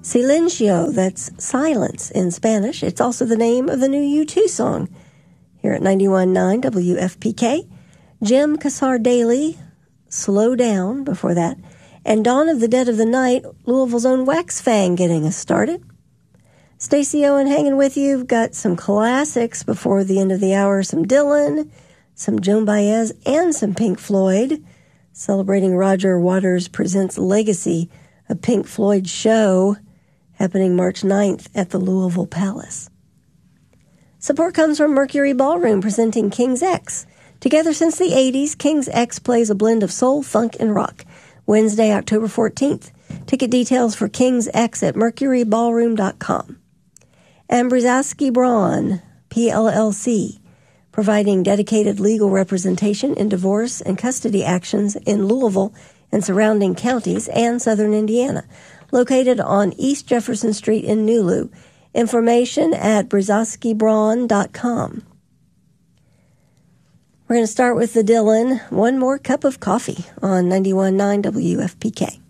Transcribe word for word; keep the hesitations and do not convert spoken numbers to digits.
Silencio, that's silence in Spanish. It's also the name of the new U two song here at ninety-one point nine W F P K. Jim Cassar Daly, Slow Down before that. And Dawn of the Dead of the Night, Louisville's own Wax Fang getting us started. Stacey Owen hanging with you. We've got some classics before the end of the hour. Some Dylan, some Joan Baez, and some Pink Floyd. Celebrating Roger Waters Presents Legacy, a Pink Floyd show happening March ninth at the Louisville Palace. Support comes from Mercury Ballroom presenting King's X. Together since the eighties, King's X plays a blend of soul, funk, and rock. Wednesday, October fourteenth. Ticket details for King's X at mercury ballroom dot com. And Brzezowski Braun, P L L C, providing dedicated legal representation in divorce and custody actions in Louisville and surrounding counties and southern Indiana. Located on East Jefferson Street in Nulu. Information at brzezowski braun dot com. We're going to start with the Dylan, One More Cup of Coffee on ninety-one point nine W F P K.